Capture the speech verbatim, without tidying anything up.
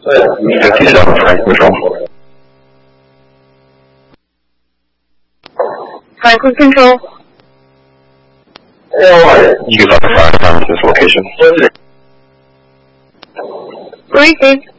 fifty-seven, Frank Control. Franklin Control. You can notify us on this location. Briefing.